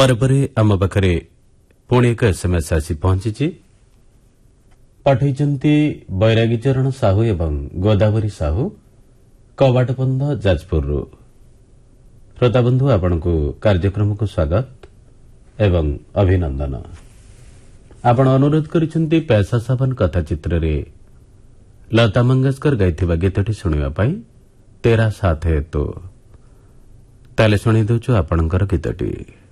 ପରେ ଆମ ପାଖରେ ପୁଣି ଏକ ଏସ୍ଏମ୍ଏସ୍ ଆସି ପହଞ୍ଚିଛି। ପଠାଇଛନ୍ତି ବୈରାଗୀ ଚରଣ ସାହୁ ଏବଂ ଗୋଦାବରୀ ସାହୁ କବାଟବନ୍ଧ ଯାଜପୁରରୁ। ଶ୍ରୋତାବନ୍ଧୁ, ଆପଣଙ୍କୁ କାର୍ଯ୍ୟକ୍ରମକୁ ସ୍ୱାଗତ ଏବଂ ଅଭିନନ୍ଦନ। ଆପଣ ଅନୁରୋଧ କରିଛନ୍ତି ପୈସା ସାବନ କଥା ଚିତ୍ରରେ ଲତା ମଙ୍ଗେଶକର ଗାଇଥିବା ଗୀତଟି ଶୁଣିବା ପାଇଁ, ତେରା ସାଥ ହେ ତୋ। ତାହେଲେ ଶୁଣି ଦେଉଛୁ ଆପଣଙ୍କର ଗୀତଟି।